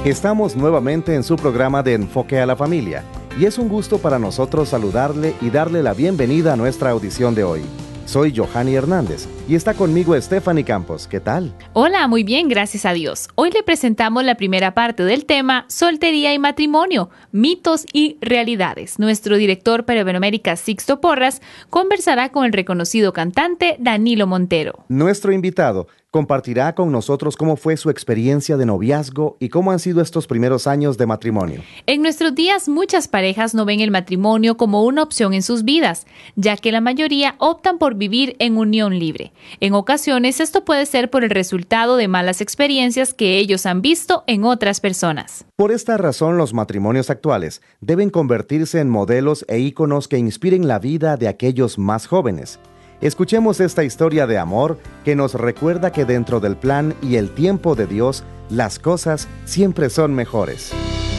Estamos nuevamente en su programa de Enfoque a la Familia y es un gusto para nosotros saludarle y darle la bienvenida a nuestra audición de hoy. Soy Johanny Hernández y está conmigo Stephanie Campos. ¿Qué tal? Hola, muy bien, gracias a Dios. Hoy le presentamos la primera parte del tema Soltería y matrimonio, mitos y realidades. Nuestro director para Iberoamérica, Sixto Porras, conversará con el reconocido cantante Danilo Montero. Nuestro invitado compartirá con nosotros cómo fue su experiencia de noviazgo y cómo han sido estos primeros años de matrimonio. En nuestros días, muchas parejas no ven el matrimonio como una opción en sus vidas, ya que la mayoría optan por vivir en unión libre. En ocasiones, esto puede ser por el resultado de malas experiencias que ellos han visto en otras personas. Por esta razón, los matrimonios actuales deben convertirse en modelos e íconos que inspiren la vida de aquellos más jóvenes. Escuchemos esta historia de amor que nos recuerda que dentro del plan y el tiempo de Dios, las cosas siempre son mejores.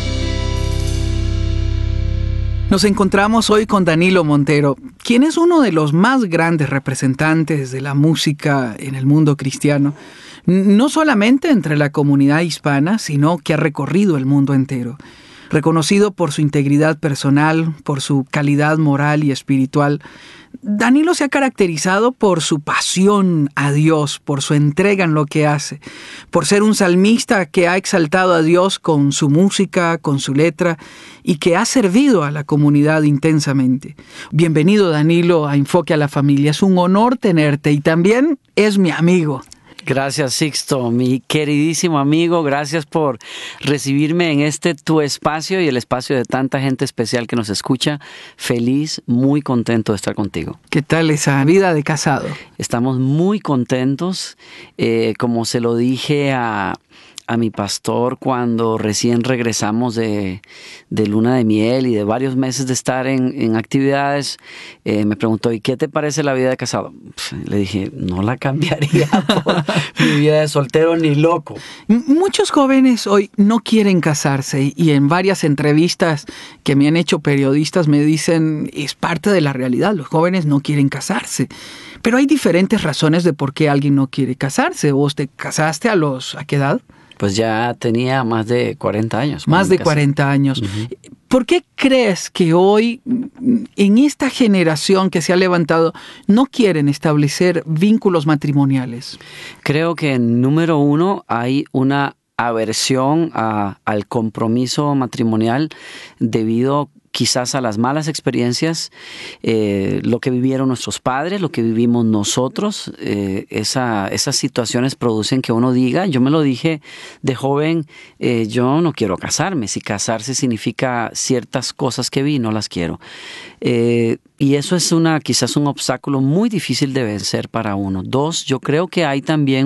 Nos encontramos hoy con Danilo Montero, quien es uno de los más grandes representantes de la música en el mundo cristiano, no solamente entre la comunidad hispana, sino que ha recorrido el mundo entero. Reconocido por su integridad personal, por su calidad moral y espiritual, Danilo se ha caracterizado por su pasión a Dios, por su entrega en lo que hace, por ser un salmista que ha exaltado a Dios con su música, con su letra y que ha servido a la comunidad intensamente. Bienvenido, Danilo, a Enfoque a la Familia. Es un honor tenerte y también es mi amigo. Gracias, Sixto, mi queridísimo amigo. Gracias por recibirme en tu espacio y el espacio de tanta gente especial que nos escucha. Feliz, muy contento de estar contigo. ¿Qué tal esa vida de casado? Estamos muy contentos. Como se lo dije a mi pastor cuando recién regresamos de luna de miel y de varios meses de estar en actividades, me preguntó, ¿y qué te parece la vida de casado? Le dije, no la cambiaría por mi vida de soltero ni loco. Muchos jóvenes hoy no quieren casarse y en varias entrevistas que me han hecho periodistas me dicen, es parte de la realidad, los jóvenes no quieren casarse. Pero hay diferentes razones de por qué alguien no quiere casarse. ¿Vos te casaste ¿a qué edad? Pues ya tenía más de 40 años. Más de 40 años. Uh-huh. ¿Por qué crees que hoy, en esta generación que se ha levantado, no quieren establecer vínculos matrimoniales? Creo que, número uno, hay una aversión al compromiso matrimonial debido quizás a las malas experiencias, lo que vivieron nuestros padres, lo que vivimos nosotros. Esas situaciones producen que uno diga, yo me lo dije de joven, yo no quiero casarme. Si casarse significa ciertas cosas que vi, no las quiero. Y eso es quizás un obstáculo muy difícil de vencer para uno. Dos, yo creo que hay también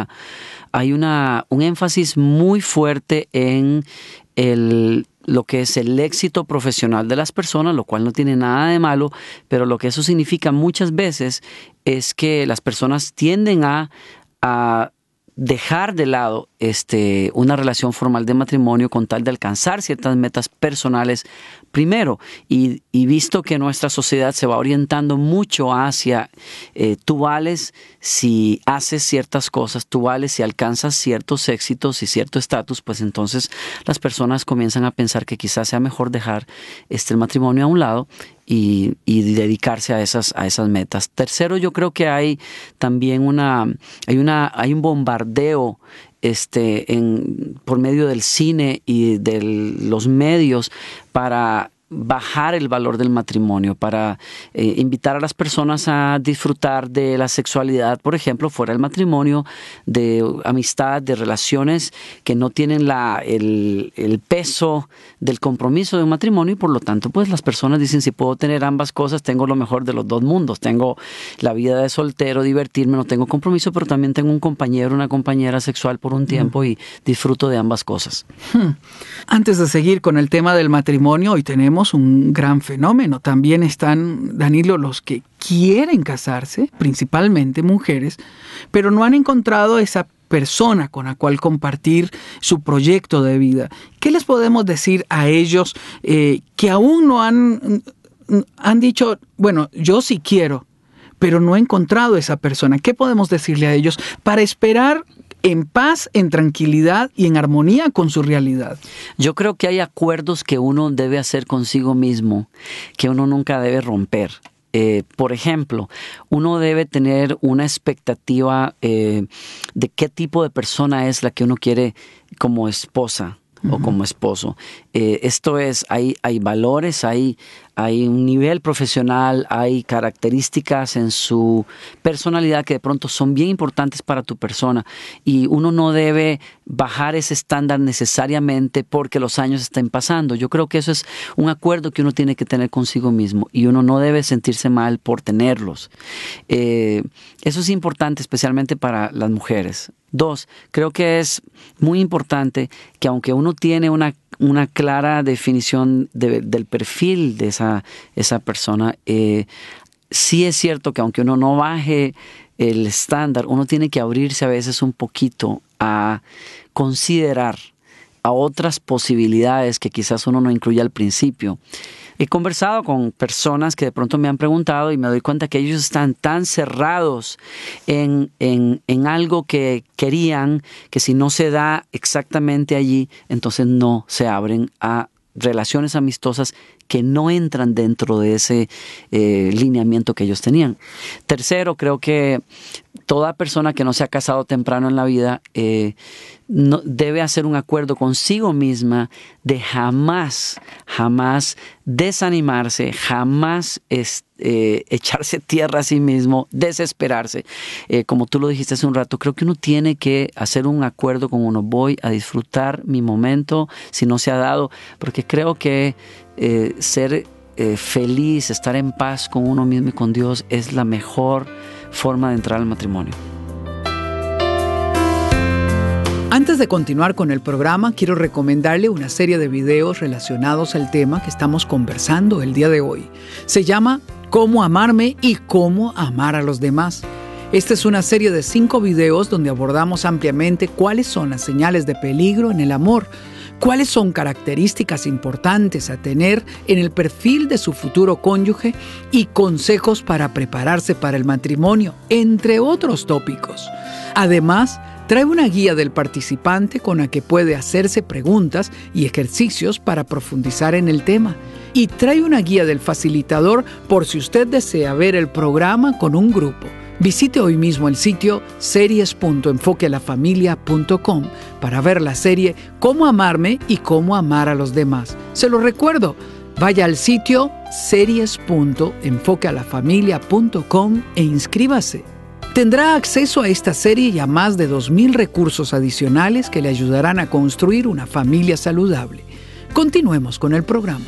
un énfasis muy fuerte en lo que es el éxito profesional de las personas, lo cual no tiene nada de malo, pero lo que eso significa muchas veces es que las personas tienden a dejar de lado una relación formal de matrimonio con tal de alcanzar ciertas metas personales primero, y visto que nuestra sociedad se va orientando mucho hacia tú vales si haces ciertas cosas, tú vales si alcanzas ciertos éxitos y cierto estatus, pues entonces las personas comienzan a pensar que quizás sea mejor dejar el matrimonio a un lado y dedicarse a esas metas. Tercero, yo creo que hay también hay un bombardeo por medio del cine y de los medios para bajar el valor del matrimonio, para invitar a las personas a disfrutar de la sexualidad, por ejemplo, fuera del matrimonio, de amistad, de relaciones que no tienen el peso del compromiso de un matrimonio, y por lo tanto, pues las personas dicen, si puedo tener ambas cosas, tengo lo mejor de los dos mundos, tengo la vida de soltero, divertirme, no tengo compromiso, pero también tengo un compañero, una compañera sexual por un tiempo y disfruto de ambas cosas. Antes de seguir con el tema del matrimonio, hoy tenemos un gran fenómeno. También están, Danilo, los que quieren casarse, principalmente mujeres, pero no han encontrado esa persona con la cual compartir su proyecto de vida. ¿Qué les podemos decir a ellos que aún no han dicho, bueno, yo sí quiero, pero no he encontrado esa persona? ¿Qué podemos decirle a ellos para esperar en paz, en tranquilidad y en armonía con su realidad. Yo creo que hay acuerdos que uno debe hacer consigo mismo, que uno nunca debe romper. Por ejemplo, uno debe tener una expectativa de qué tipo de persona es la que uno quiere como esposa o como esposo. Esto es, hay valores, hay un nivel profesional, hay características en su personalidad que de pronto son bien importantes para tu persona, y uno no debe bajar ese estándar necesariamente porque los años estén pasando. Yo creo que eso es un acuerdo que uno tiene que tener consigo mismo, y uno no debe sentirse mal por tenerlos. Eso es importante, especialmente para las mujeres. 2, creo que es muy importante que aunque uno tiene una clara definición del perfil de esa persona, sí es cierto que aunque uno no baje el estándar, uno tiene que abrirse a veces un poquito a considerar a otras posibilidades que quizás uno no incluye al principio. He conversado con personas que de pronto me han preguntado y me doy cuenta que ellos están tan cerrados en algo que querían, que si no se da exactamente allí, entonces no se abren a relaciones amistosas que no entran dentro de ese lineamiento que ellos tenían. 3, creo que toda persona que no se ha casado temprano en la vida no, debe hacer un acuerdo consigo misma de jamás desanimarse, jamás echarse tierra a sí mismo, desesperarse. Como tú lo dijiste hace un rato, creo que uno tiene que hacer un acuerdo con uno. Voy a disfrutar mi momento si no se ha dado, porque creo que ser feliz, estar en paz con uno mismo y con Dios es la mejor forma de entrar al matrimonio. Antes de continuar con el programa, quiero recomendarle una serie de videos relacionados al tema que estamos conversando el día de hoy. Se llama Cómo amarme y cómo amar a los demás. Esta es una serie de 5 videos donde abordamos ampliamente cuáles son las señales de peligro en el amor, cuáles son características importantes a tener en el perfil de su futuro cónyuge y consejos para prepararse para el matrimonio, entre otros tópicos. Además, trae una guía del participante con la que puede hacerse preguntas y ejercicios para profundizar en el tema. Y trae una guía del facilitador por si usted desea ver el programa con un grupo. Visite hoy mismo el sitio series.enfoquealafamilia.com para ver la serie Cómo amarme y cómo amar a los demás. Se lo recuerdo, vaya al sitio series.enfoquealafamilia.com e inscríbase. Tendrá acceso a esta serie y a más de 2,000 recursos adicionales que le ayudarán a construir una familia saludable. Continuemos con el programa.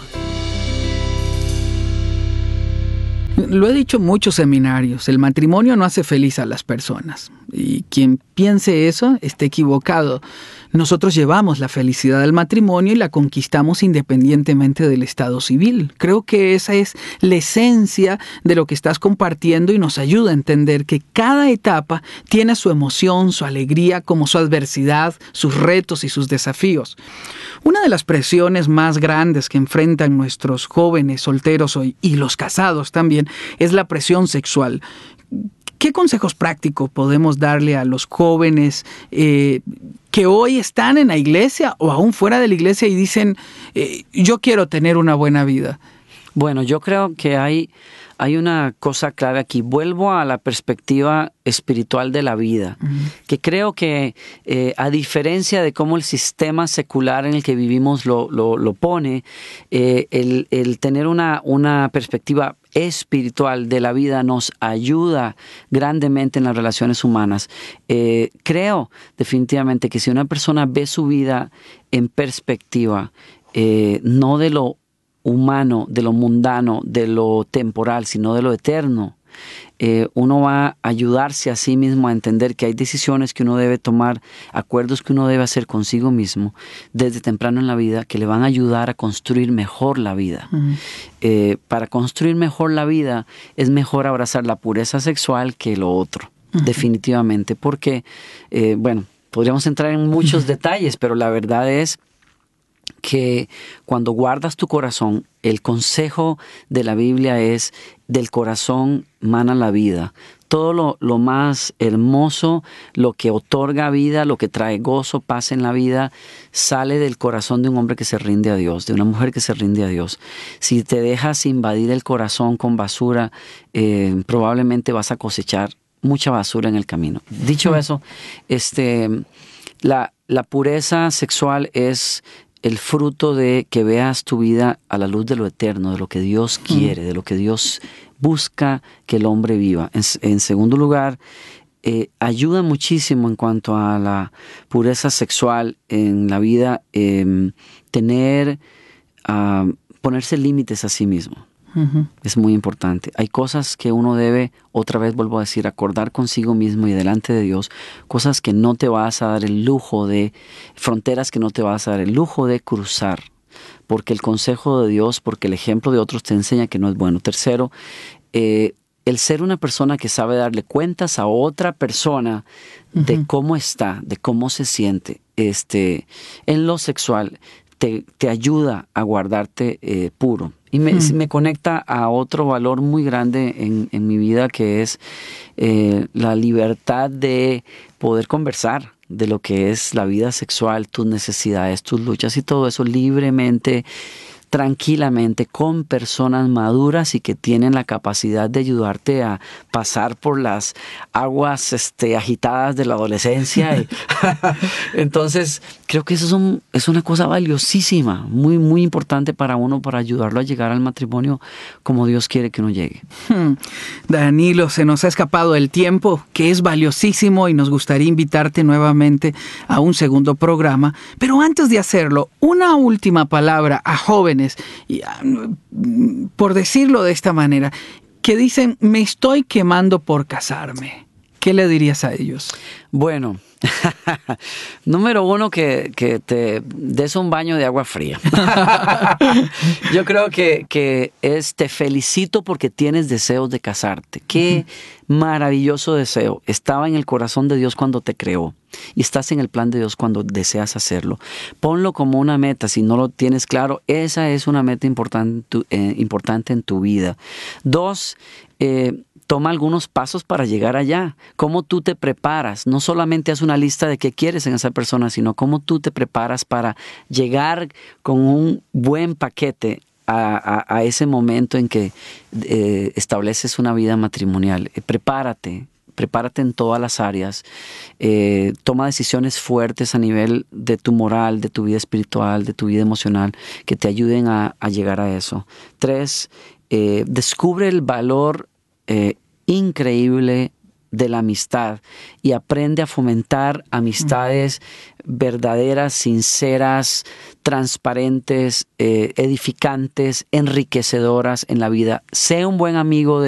Lo he dicho en muchos seminarios, el matrimonio no hace feliz a las personas. Y quien piense eso está equivocado. Nosotros llevamos la felicidad del matrimonio y la conquistamos independientemente del estado civil. Creo que esa es la esencia de lo que estás compartiendo y nos ayuda a entender que cada etapa tiene su emoción, su alegría, como su adversidad, sus retos y sus desafíos. Una de las presiones más grandes que enfrentan nuestros jóvenes solteros hoy, y los casados también, es la presión sexual. ¿Qué consejos prácticos podemos darle a los jóvenes que hoy están en la iglesia o aún fuera de la iglesia y dicen, yo quiero tener una buena vida? Bueno, yo creo que hay una cosa clave aquí. Vuelvo a la perspectiva espiritual de la vida, que creo que a diferencia de cómo el sistema secular en el que vivimos lo pone, el tener una perspectiva espiritual de la vida nos ayuda grandemente en las relaciones humanas. Creo definitivamente que si una persona ve su vida en perspectiva, no de lo humano, de lo mundano, de lo temporal, sino de lo eterno, uno va a ayudarse a sí mismo a entender que hay decisiones que uno debe tomar, acuerdos que uno debe hacer consigo mismo desde temprano en la vida que le van a ayudar a construir mejor la vida. Para construir mejor la vida es mejor abrazar la pureza sexual que lo otro, definitivamente, porque, podríamos entrar en muchos detalles, pero la verdad es que cuando guardas tu corazón, el consejo de la Biblia es: del corazón mana la vida. Todo lo más hermoso, lo que otorga vida, lo que trae gozo, paz en la vida, sale del corazón de un hombre que se rinde a Dios, de una mujer que se rinde a Dios. Si te dejas invadir el corazón con basura, probablemente vas a cosechar mucha basura en el camino. Dicho eso, la pureza sexual es el fruto de que veas tu vida a la luz de lo eterno, de lo que Dios quiere, de lo que Dios busca que el hombre viva. En segundo lugar, ayuda muchísimo en cuanto a la pureza sexual en la vida, ponerse límites a sí mismo. Es muy importante. Hay cosas que uno debe, otra vez vuelvo a decir, acordar consigo mismo y delante de Dios, cosas que no te vas a dar el lujo de, fronteras que no te vas a dar el lujo de cruzar, porque el consejo de Dios, porque el ejemplo de otros te enseña que no es bueno. Tercero, el ser una persona que sabe darle cuentas a otra persona de cómo está, de cómo se siente, en lo sexual, te ayuda a guardarte puro. Y me conecta a otro valor muy grande en mi vida, que es la libertad de poder conversar de lo que es la vida sexual, tus necesidades, tus luchas y todo eso libremente, tranquilamente, con personas maduras y que tienen la capacidad de ayudarte a pasar por las aguas agitadas de la adolescencia. Entonces, creo que eso es una cosa valiosísima, muy, muy importante para uno, para ayudarlo a llegar al matrimonio como Dios quiere que uno llegue. Danilo, se nos ha escapado el tiempo, que es valiosísimo, y nos gustaría invitarte nuevamente a un segundo programa. Pero antes de hacerlo, una última palabra a jóvenes, y, por decirlo de esta manera, que dicen: me estoy quemando por casarme. ¿Qué le dirías a ellos? Bueno, número uno, que te des un baño de agua fría. Yo creo que te felicito porque tienes deseos de casarte. Qué maravilloso deseo. Estaba en el corazón de Dios cuando te creó y estás en el plan de Dios cuando deseas hacerlo. Ponlo como una meta. Si no lo tienes claro, esa es una meta importante en tu vida. 2, toma algunos pasos para llegar allá. Cómo tú te preparas. No solamente haz una lista de qué quieres en esa persona, sino cómo tú te preparas para llegar con un buen paquete a ese momento en que estableces una vida matrimonial. Prepárate en todas las áreas. Toma decisiones fuertes a nivel de tu moral, de tu vida espiritual, de tu vida emocional, que te ayuden a llegar a eso. 3, descubre el valor increíble de la amistad y aprende a fomentar amistades verdaderas, sinceras, transparentes, edificantes, enriquecedoras en la vida. Sé un buen amigo